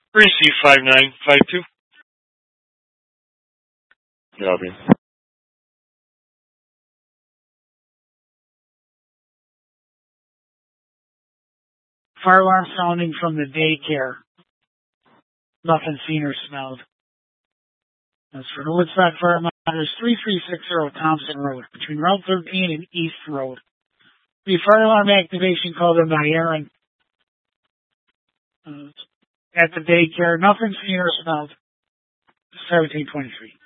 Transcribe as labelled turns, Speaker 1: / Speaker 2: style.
Speaker 1: Receive 5952.
Speaker 2: Copy.
Speaker 3: Fire alarm sounding from the daycare. Nothing seen or smelled. That's for the Woodstock Fire Monitors 3360 Thompson Road, between Route 13 and East Road. The fire alarm activation called in by Aaron at the daycare. Nothing seen or smelled. 1723.